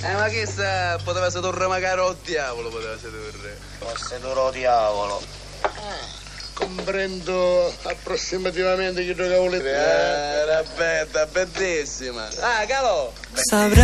Ma che sa, poteva sedurre magari o diavolo, poteva sedurre. Forse duro diavolo. Comprendo approssimativamente che giocavo le Era bella, bellissima. Ah, Calò! Sabrà